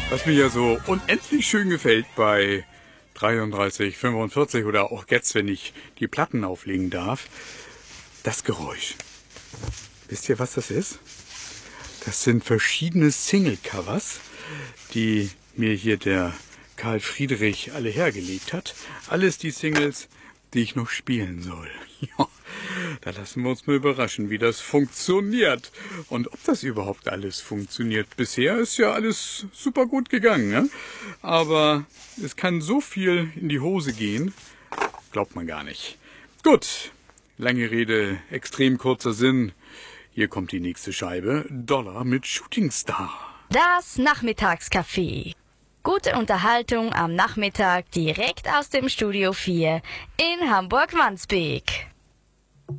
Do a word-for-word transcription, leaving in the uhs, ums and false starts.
Was mir ja so unendlich schön gefällt bei dreiunddreißig, fünfundvierzig oder auch jetzt, wenn ich die Platten auflegen darf, das Geräusch. Wisst ihr, was das ist? Das sind verschiedene Single-Covers, die mir hier der Karl Friedrich alle hergelegt hat. Alles die Singles, die ich noch spielen soll. Ja, da lassen wir uns mal überraschen, wie das funktioniert und ob das überhaupt alles funktioniert. Bisher ist ja alles super gut gegangen, ne? Aber es kann so viel in die Hose gehen, glaubt man gar nicht. Gut, lange Rede, extrem kurzer Sinn. Hier kommt die nächste Scheibe, Dollar mit Shooting Star. Das Nachmittagscafé. Gute Unterhaltung am Nachmittag direkt aus dem Studio vier in Hamburg-Wandsbek.